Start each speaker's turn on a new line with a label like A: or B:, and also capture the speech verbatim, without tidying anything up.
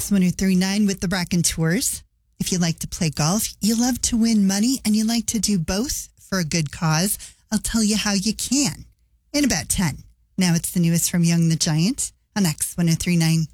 A: X one oh three nine with the Bracken Tours. If you like to play golf, you love to win money, and you like to do both for a good cause, I'll tell you how you can in about ten. Now it's the newest from Young the Giant on X one oh three nine.